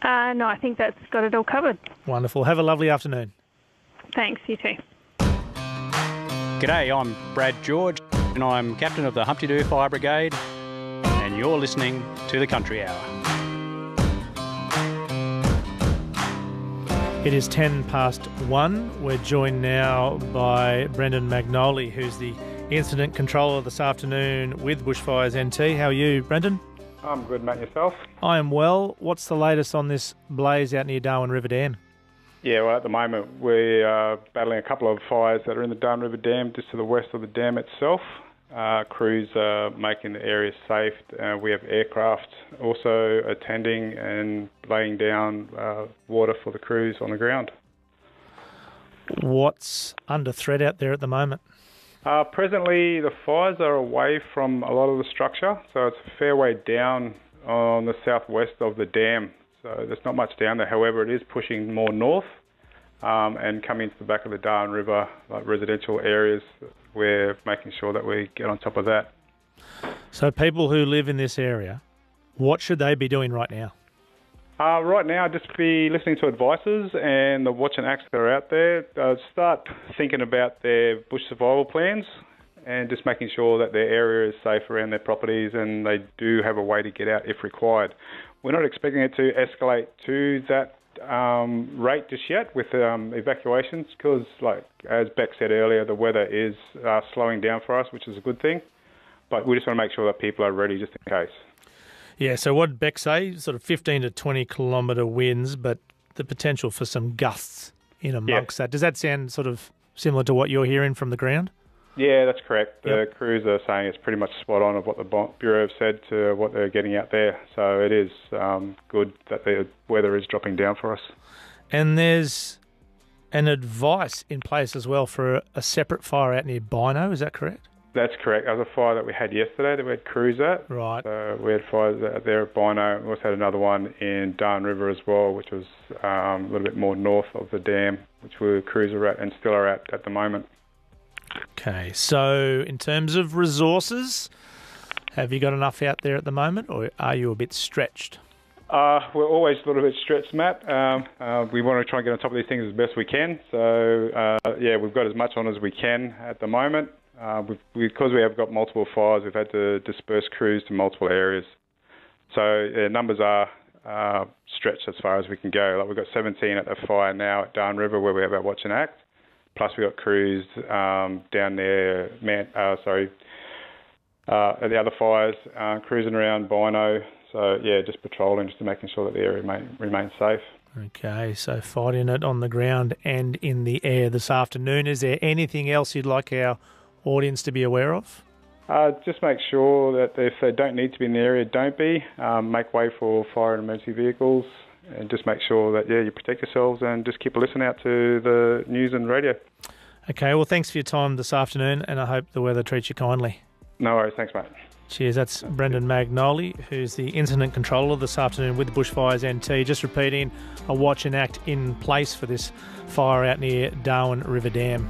No, I think that's got it all covered. Wonderful. Have a lovely afternoon. Thanks, you too. G'day, I'm Brad George and I'm captain of the Humpty Doo Fire Brigade and you're listening to the Country Hour. It is 1:10. We're joined now by Brendan Magnoli, who's the incident controller this afternoon with Bushfires NT. How are you, Brendan? I'm good, mate. Yourself? I am well. What's the latest on this blaze out near Darwin River Dam? Yeah, well, at the moment we are battling a couple of fires that are in the Darwin River Dam, just to the west of the dam itself. Crews are making the area safe. We have aircraft also attending and laying down water for the crews on the ground. What's under threat out there at the moment? Presently, the fires are away from a lot of the structure, so it's a fair way down on the southwest of the dam. So there's not much down there. However, it is pushing more north and coming to the back of the Darwin River, like residential areas. We're making sure that we get on top of that. So people who live in this area, what should they be doing right now? Right now, just be listening to advices and the watch and acts that are out there. Start thinking about their bush survival plans and just making sure that their area is safe around their properties and they do have a way to get out if required. We're not expecting it to escalate to that rate just yet with evacuations because, like as Beck said earlier, the weather is slowing down for us, which is a good thing. But we just want to make sure that people are ready just in case. Yeah, so what did Beck say? Sort of 15 to 20 kilometre winds, but the potential for some gusts in amongst that. Does that sound sort of similar to what you're hearing from the ground? Yeah, that's correct. The crews are saying it's pretty much spot on of what the Bureau have said to what they're getting out there. So it is good that the weather is dropping down for us. And there's an advice in place as well for a separate fire out near Bino, is that correct? That's correct. That was a fire that we had yesterday that we had crews at. Right. So we had fires out there at Bino. We also had another one in Darwin River as well, which was a little bit more north of the dam, which we crews are at and still are at the moment. Okay, so in terms of resources, have you got enough out there at the moment, or are you a bit stretched? We're always a little bit stretched, Matt. We want to try and get on top of these things as best we can. So, we've got as much on as we can at the moment. Because we have got multiple fires, we've had to disperse crews to multiple areas. So, numbers are stretched as far as we can go. Like we've got 17 at the fire now at Darwin River where we have our watch and act. Plus, we've got crews down there, at the other fires, cruising around Bino. So, just patrolling, just to making sure that the area remains safe. Okay, so fighting it on the ground and in the air this afternoon. Is there anything else you'd like our audience to be aware of? Just make sure that if they don't need to be in the area, don't be. Make way for fire and emergency vehicles. And just make sure that, you protect yourselves and just keep a listen out to the news and radio. Okay, well, thanks for your time this afternoon, and I hope the weather treats you kindly. No worries. Thanks, mate. Cheers. That's Brendan Magnoli, who's the incident controller this afternoon with Bushfires NT. Just repeating, a watch and act in place for this fire out near Darwin River Dam.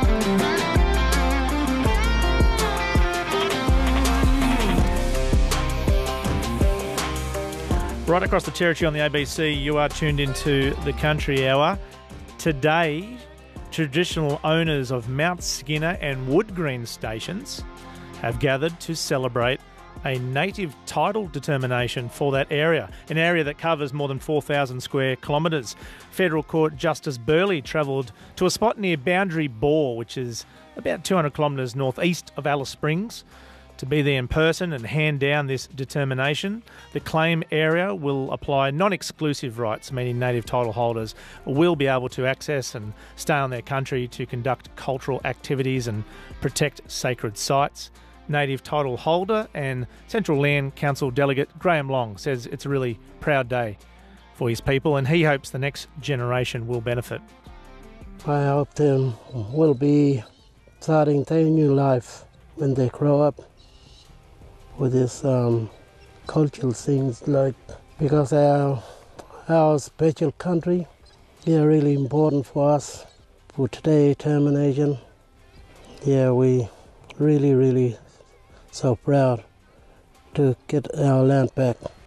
Right across the territory on the ABC, you are tuned into the Country Hour. Today, traditional owners of Mount Skinner and Woodgreen stations have gathered to celebrate a native title determination for that area, an area that covers more than 4,000 square kilometres. Federal Court Justice Burley travelled to a spot near Boundary Bore, which is about 200 kilometres northeast of Alice Springs, to be there in person and hand down this determination. The claim area will apply non-exclusive rights, meaning native title holders will be able to access and stay on their country to conduct cultural activities and protect sacred sites. Native title holder and Central Land Council delegate Graham Long says it's a really proud day for his people and he hopes the next generation will benefit. I hope them will be starting their new life when they grow up with this cultural things, like, because our special country, they are really important for us. For today termination, we really so proud to get our land back.